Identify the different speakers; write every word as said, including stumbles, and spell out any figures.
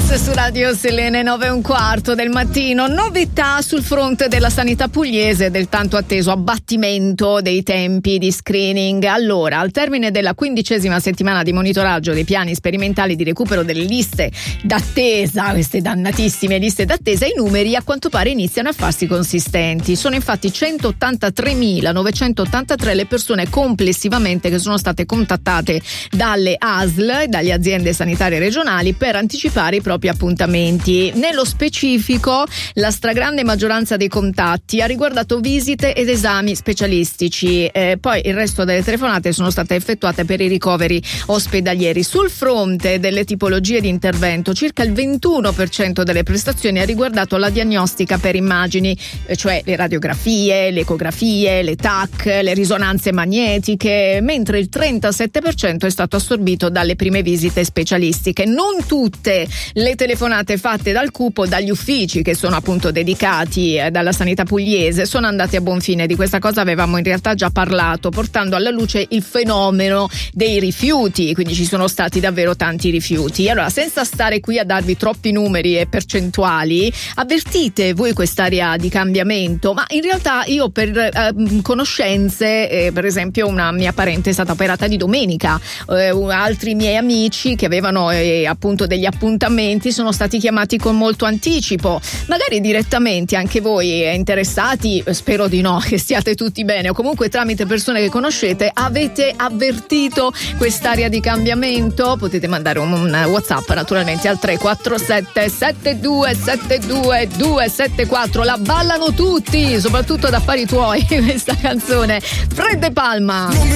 Speaker 1: Su Radio Selene, nove e un quarto del mattino. Novità sul fronte della sanità pugliese, del tanto atteso abbattimento dei tempi di screening. Allora, al termine della quindicesima settimana di monitoraggio dei piani sperimentali di recupero delle liste d'attesa, queste dannatissime liste d'attesa, i numeri a quanto pare iniziano a farsi consistenti. Sono infatti centottantatremilanovecentottantatré le persone complessivamente che sono state contattate dalle A S L e dalle aziende sanitarie regionali per anticipare i propri appuntamenti. Nello specifico, la stragrande maggioranza dei contatti ha riguardato visite ed esami specialistici, eh, poi il resto delle telefonate sono state effettuate per i ricoveri ospedalieri. Sul fronte delle tipologie di intervento, circa il ventuno per cento delle prestazioni ha riguardato la diagnostica per immagini, eh, cioè le radiografie, le ecografie, le T A C, le risonanze magnetiche, mentre il trentasette per cento è stato assorbito dalle prime visite specialistiche. Non tutte le telefonate fatte dal CUP o dagli uffici che sono appunto dedicati eh, dalla sanità pugliese sono andati a buon fine. Di questa cosa avevamo in realtà già parlato, portando alla luce il fenomeno dei rifiuti, quindi ci sono stati davvero tanti rifiuti. Allora, senza stare qui a darvi troppi numeri e percentuali, avvertite voi quest'area di cambiamento? Ma in realtà io per eh, conoscenze, eh, per esempio una mia parente è stata operata di domenica, eh, altri miei amici che avevano eh, appunto degli appuntamenti sono stati chiamati con molto anticipo. Magari direttamente anche voi interessati, spero di no, che stiate tutti bene, o comunque tramite persone che conoscete avete avvertito quest'area di cambiamento. Potete mandare un, un WhatsApp naturalmente al tre quattro sette sette due sette due due sette quattro. La ballano tutti, soprattutto ad affari tuoi, questa canzone. Fred De Palma.